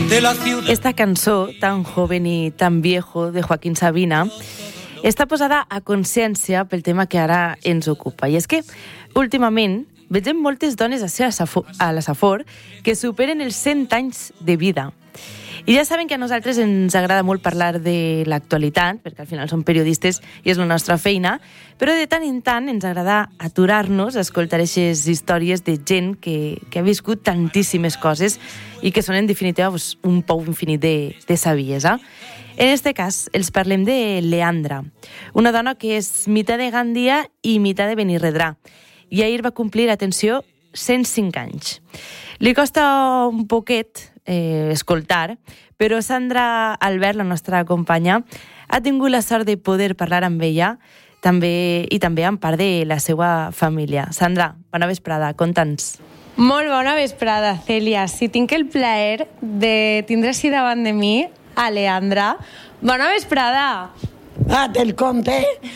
de la ciudad. Esta cançó, Tan joven y tan viejo, de Joaquín Sabina, està posada a consciència pel tema que ara ens ocupa. I és que, últimament, vegem moltes dones a la Safor que superen els 100 anys de vida. I ja saben que a nosaltres ens agrada molt parlar de l'actualitat, perquè al final som periodistes i és la nostra feina, però de tant en tant ens agrada aturar-nos a escoltar aquestes històries de gent que ha viscut tantíssimes coses i que són, en definitiva, un pou infinit de saviesa. En este cas, els parlem de Leandra, una dona que és meitat de Gandia i meitat de Benirredrà, i ahir va complir, atenció, 105 anys. Li costa un poquet escoltar, però Sandra Albert, la nostra companya, ha tingut la sort de poder parlar amb ella també amb part de la seva família. Sandra, bona vesprada, conta'ns. Molt bona vesprada, Cèlia. Si tinc el plaer de tindre així davant de mi a Leandra. Bona vesprada. Ah, te'l conte?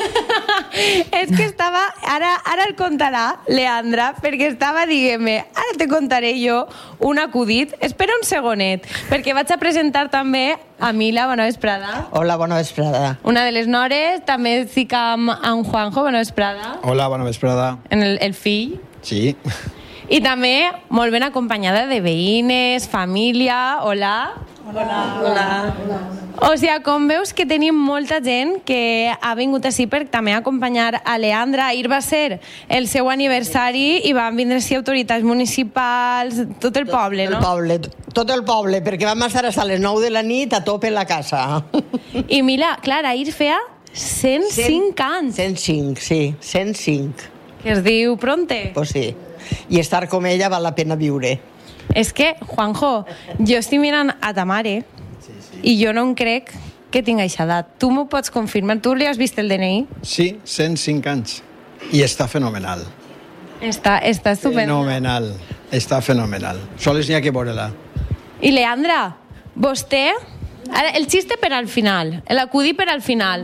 És que estava... Ara el contarà, Leandra, perquè estava dient-me, ara te contaré jo un acudit. Espera un segonet, perquè vaig a presentar també a Mila, bona vesprada. Hola, bona vesprada. Una de les nores, també estic amb en Juanjo, bona vesprada. Hola, bona vesprada. El fill. Sí. I també molt ben acompanyada de veïnes, família. Hola. Hola. O sigui, com veus que tenim molta gent que ha vingut així per també acompanyar a Leandra. Ahir va ser el seu aniversari i van vindre així autoritats municipals, tot el poble, no? Tot el poble, perquè vam estar fins a les 9 de la nit a tope en la casa. I mira, clar, ahir feia 105 anys. 105, sí, 105. Que es diu pronte. Pues sí. I estar com ella val la pena viure. És que, Juanjo, jo estic mirant a ta mare i jo no em crec que tinc aquesta edat. Tu m'ho pots confirmar? Tu li has vist el DNI? Sí, 105 anys. I està fenomenal. Està estupendo. Fenomenal. Està fenomenal. Sols n'hi ha que veure-la. I Leandra, vostè... Ara, el xiste per al final, l'acudit per al final.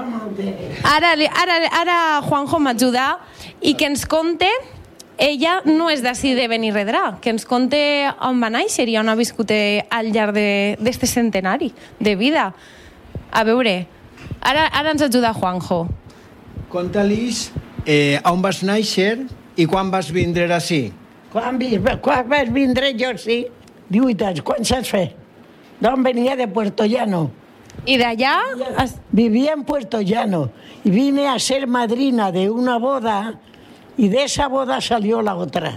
Ara Juanjo m'ajuda i que ens conte... Ella no és d'ací de Benirredrà, que ens conte on va néixer i on ha viscut al llarg d'este centenari de vida. A veure, ara ens ajuda Juanjo. Conta-lis on vas néixer i quan vas vindre ací. Quan vas vindre jo, sí? 18 anys. Quan saps fer? D'on venia? De Puerto Llano. I d'allà? Vivia en Puerto Llano y vine a ser madrina de una boda. Y de esa boda salió la otra.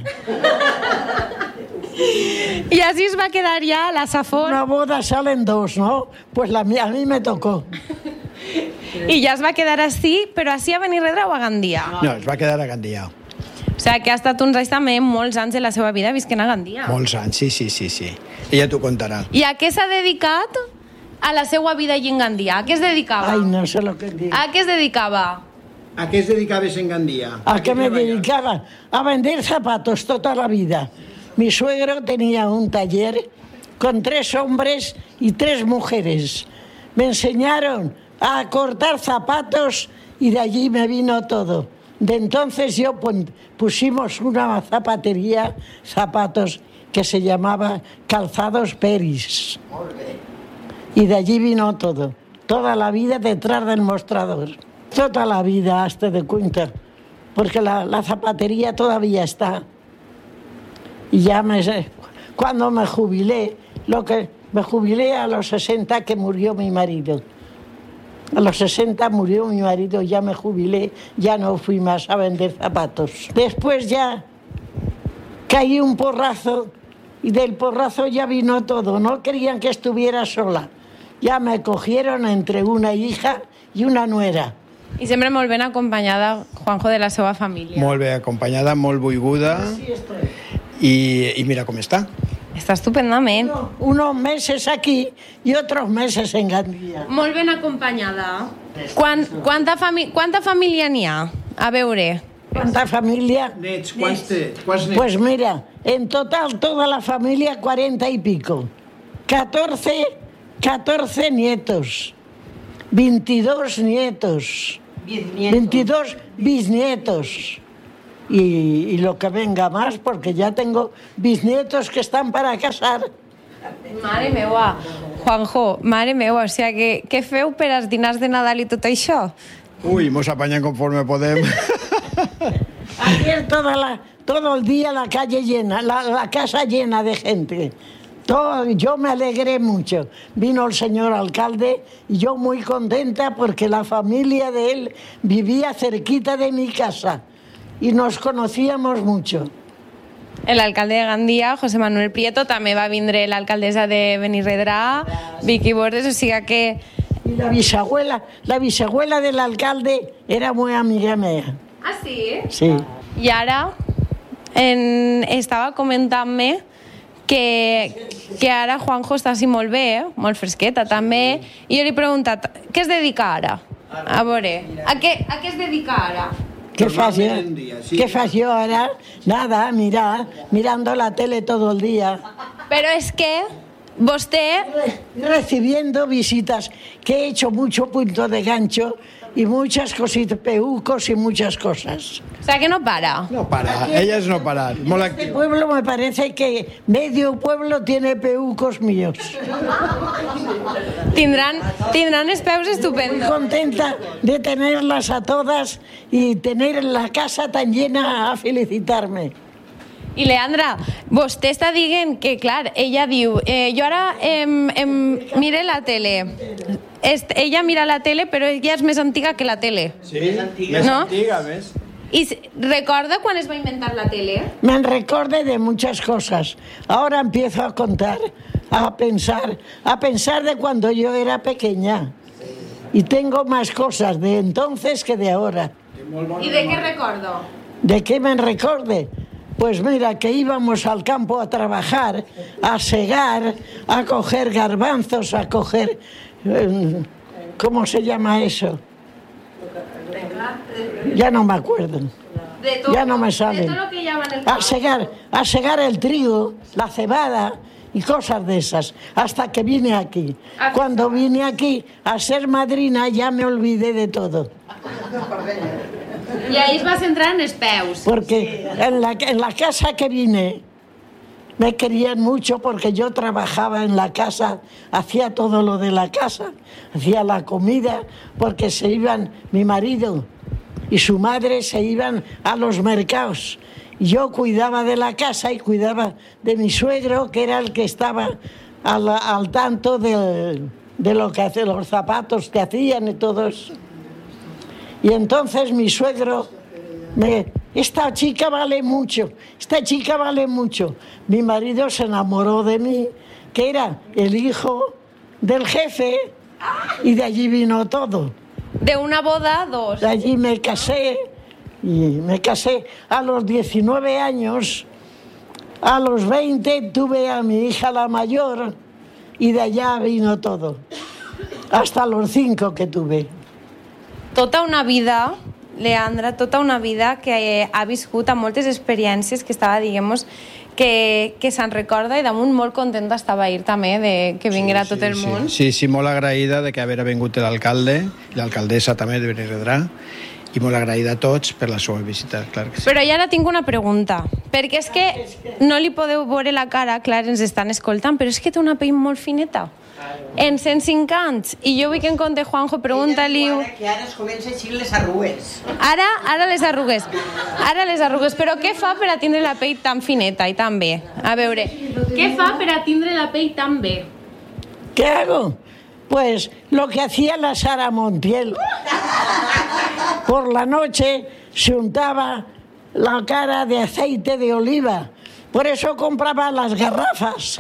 Y así se va a quedar ya la Safor. Una boda salen dos, ¿no? Pues a mí me tocó. Y ya es va quedar así, però así a Benirredrà o a Gandia? No, es va quedar a Gandia. O sigui, que ha estat uns anys també molts anys de la seva vida visquent a Gandia. Molts anys, sí. Ella t'ho contarà. I a què s'ha dedicat a la seva vida allí en Gandia? A què es dedicava? Ay, no sé lo que digo. A què es dedicava? A què es dedicaves en Gandia? ¿A qué me dedicaba? A vender zapatos toda la vida. Mi suegro tenía un taller con 3 hombres y 3 mujeres. Me enseñaron a cortar zapatos y de allí me vino todo. De entonces yo pusimos una zapatería, zapatos, que se llamaba Calzados Peris. Y de allí vino todo. Toda la vida detrás del mostrador. Toda la vida, hasta de cuenta, porque la zapatería todavía está. Y ya cuando me jubilé, me jubilé a los 60 que murió mi marido. A los 60 murió mi marido, ya me jubilé, ya no fui más a vender zapatos. Después ya caí un porrazo y del porrazo ya vino todo. No querían que estuviera sola. Ya me cogieron entre una hija y una nuera. I sempre molt ben acompanyada, Juanjo, de la seva família. Molt bé acompanyada, molt volguda. I mira com està. Està estupendament. Unos meses aquí y otros meses en Gandia. Molt ben acompanyada. Quanta família n'hi ha? A veure. ¿Cuánta familia? Nets, quants nets? Pues mira, en total toda la familia 40 y pico. 14 nietos. 22 nietos. 22 bisnietos. Y lo que venga más, porque ya tengo bisnietos que están para casar. Mare meua. Juanjo, mare meua, o sigui, què feu per als dinars de Nadal i tot això? Ui, mos apanyem conforme podem. Ayer todo el día la calle llena, la casa llena de gente. Yo me alegré mucho. Vino el señor alcalde y yo muy contenta porque la familia de él vivía cerquita de mi casa y nos conocíamos mucho. L'alcalde de Gandia, José Manuel Prieto, també va vindre l'alcaldessa de Benirredrà, Vicky Bordes, o sigui que... Y la bisabuela del alcalde era muy amiga mía. Ah, sí? Sí. I ara estava comentant-me que ara Juanjo està així molt bé, molt fresqueta també, i jo li he preguntat, què es dedica ara? A veure, a què es dedica ara? ¿Qué fas yo ahora? Nada, mirando la tele todo el día. Però és que vostè... Recibiendo visitas, que he hecho mucho punto de gancho y muchas cositas, peucos y muchas cosas. O sigui que no para. No para, ella es no parar. Molt Este actiu. pueblo me parece que medio pueblo tiene peucos míos. Tindran els peus Muy estupendos. contenta de tenerlas a todas y tener la casa tan llena a felicitarme. I Leandra, vostè està dient que, clar, ella diu, jo ara mire la tele. Ella mira la tele, però ella és més antiga que la tele. Sí, més No? antiga, més. I recorda quan es va inventar la tele? Me recordé de muchas cosas. Ahora empiezo a contar, a pensar de cuando yo era pequeña. Y tengo más cosas de entonces que de ahora. I de què recordo? ¿De qué me recorde? Pues mira, que íbamos al campo a trabajar, a segar, a coger garbanzos, a coger... ¿cómo se llama eso? Ya no me acuerdo. De tot, Ya no me sale. De tot lo que hi ha en el camp. A segar el trigo, la cebada y cosas de esas, hasta que vine aquí. Cuando vine aquí a ser madrina ya me olvidé de todo. I ahí es va centrar en els peus. Porque en la casa que vine me querían mucho porque yo trabajaba en la casa, hacía todo lo de la casa, hacía la comida, porque se iban mi marido y su madre se iban a los mercados. Yo cuidaba de la casa y cuidaba de mi suegro, que era el que estaba al tanto de lo que hacían, los zapatos que hacían y todo eso. Y entonces mi suegro, esta chica vale mucho. Mi marido se enamoró de mí, que era el hijo del jefe, y de allí vino todo. De una boda, dos. De allí me casé, y me casé a los 19 años. A los 20 tuve a mi hija la mayor, y de allá vino todo. Hasta los 5 que tuve. Tota una vida, Leandra, tota una vida que ha viscut amb moltes experiències que estava, diguem-nos, que se'n recorda, i damunt molt contenta estava ahir també de que vinguera tot el món. Sí, molt agraïda de que haver vingut l'alcalde, l'alcaldessa també de Benirredrà, i molt agraïda a tots per la seva visita, clar que sí. Però ja ara tinc una pregunta, perquè és que no li podeu veure la cara, clar, ens estan escoltant, però és que té una pell molt fineta. En 105 anys, i jo vull que en compte Juanjo, pregunta-li... Que ara es comença així les arrugues. Ara les arrugues, però què fa per a tindre la pell tan fineta i tan bé? A veure, què fa per a tindre la pell tan bé? ¿Qué hago? Pues lo que hacía la Sara Montiel. Por la noche se untaba la cara de aceite de oliva. Por eso compraba las garrafas.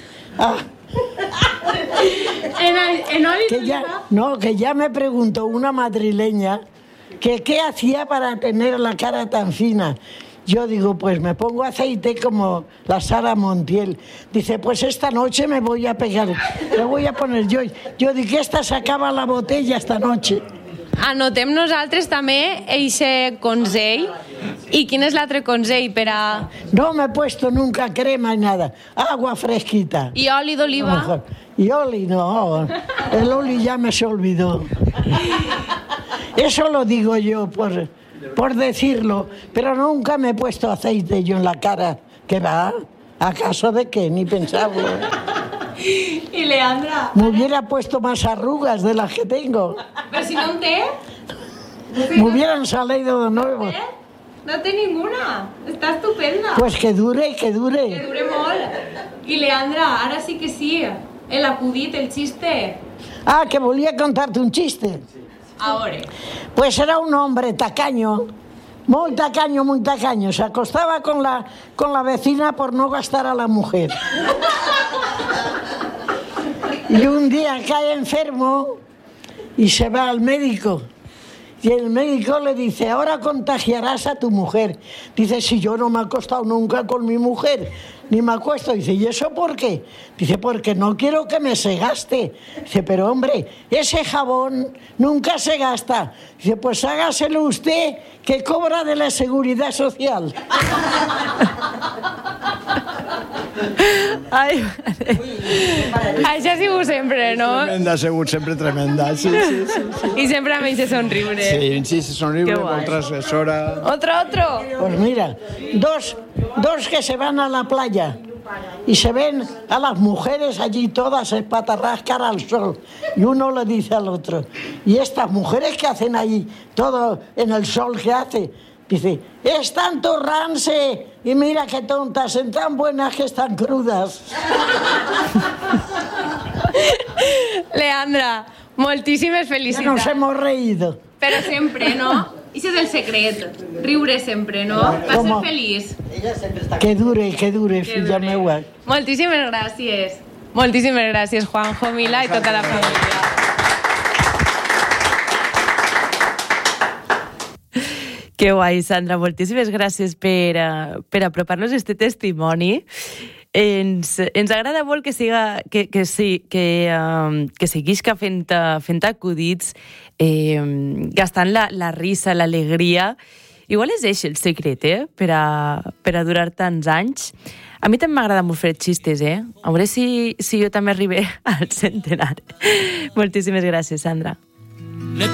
Que ya me preguntó una madrileña que qué hacía para tener la cara tan fina. Yo digo, pues me pongo aceite como la Sara Montiel. Dice, pues esta noche me voy a pegar, me voy a poner yo. Yo digo, que esta sacaba la botella esta noche. Anotem nosaltres també eixe consell. I quin és l'altre consell per a... No me he puesto nunca crema ni nada. Agua fresquita. I oli d'oliva? Y oli no. El oli ya me se olvidó. Eso lo digo yo por decirlo. Pero nunca me he puesto aceite yo en la cara. ¿Qué va? ¿Acaso de qué? Ni pensarlo. I Leandra? Me hubiera puesto más arrugas de las que tengo. Però si no en té? Me hubieran salido de nuevo. No té ninguna. Està estupenda. Pues que dure, que Que dure. dure molt. I Leandra, ara sí que sí. El acudit, el xiste. Ah, que volía contarte un chiste. Ahora. Pues era un hombre tacaño, muy tacaño, muy tacaño. Se acostaba con la vecina por no gastar a la mujer. Y un día cae enfermo y se va al médico. Y el médico le dice, ahora contagiarás a tu mujer. Dice, si yo no me he acostado nunca con mi mujer, ni me acuesto. Dice, ¿y eso por qué? Dice, porque no quiero que me se gaste. Dice, pero hombre, ese jabón nunca se gasta. Dice, pues hágaselo usted, que cobra de la Seguridad Social. Ai, Això ha sigut sempre, no? Tremenda, ha sigut sempre tremenda. Sí. I sempre amb ell somriure. Sí, sonriure, Qué guai. otra assessora. Otro. Pues mira, dos que se van a la playa y se ven a las mujeres allí todas espatarradas cara al sol. Y uno le dice al otro, ¿y estas mujeres que hacen ahí todo en el sol que hace? Dice, están torrance y mira qué tontas, en tan buenas que están crudas. Leandra, moltíssimes Ya felicitats. nos hemos reído. Però sempre, no? Això és el secret. Riure sempre, no? Va ser feliç. Que dure, filla meua. Moltíssimes gràcies. Moltíssimes gràcies, Juanjo, Mila i tota la família. que guai, Sandra. Moltíssimes gràcies per apropar-nos este testimoni. Ens agrada molt que seguisca fent acudits, gastant la risa, l'alegria. Igual és això el secret, per a durar tants anys. A mi també m'agrada molt fer xistes, A veure si jo també arribé al centenar. Moltíssimes gràcies, Sandra.